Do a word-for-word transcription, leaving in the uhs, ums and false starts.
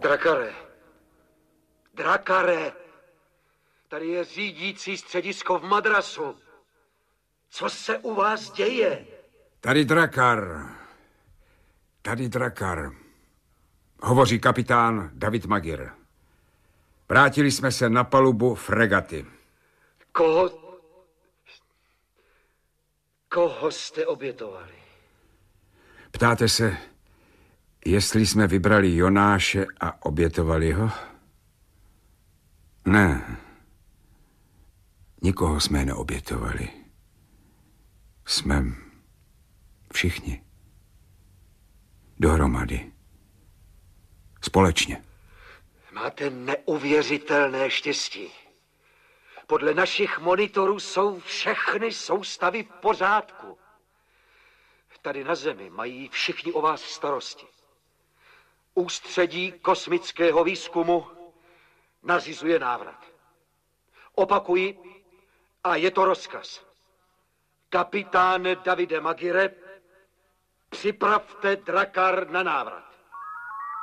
Drakare. Drakare. Tady je řídící středisko v Madrasu. Co se u vás děje? Tady Drakar. Tady Drakar. Hovoří kapitán David Magir. Vrátili jsme se na palubu fregaty. Koho... Koho jste obětovali? Ptáte se, jestli jsme vybrali Jonáše a obětovali ho? Ne. Nikoho jsme neobětovali. Jsme všichni. Dohromady. Společně. Máte neuvěřitelné štěstí. Podle našich monitorů jsou všechny soustavy v pořádku. Tady na Zemi mají všichni o vás starosti. Ústředí kosmického výzkumu nařizuje návrat. Opakuji, a je to rozkaz. Kapitán Davide Magire, připravte Drakar na návrat.